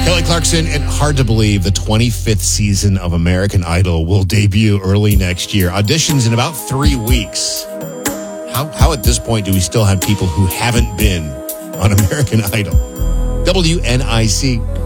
Kelly Clarkson, and hard to believe the 25th season of American Idol will debut early next year. Auditions in about 3 weeks. How at this point do we still have people who haven't been on American Idol? WNIC.